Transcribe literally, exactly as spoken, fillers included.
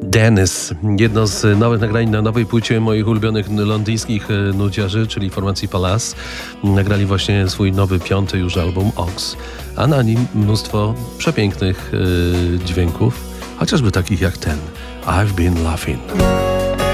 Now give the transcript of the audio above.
Dennis, jedno z nowych nagrań na nowej płycie moich ulubionych londyńskich nudziarzy, czyli formacji Palace. Nagrali właśnie swój nowy, piąty już album Ox, a na nim mnóstwo przepięknych yy, dźwięków, chociażby takich jak ten I've Been Laughing.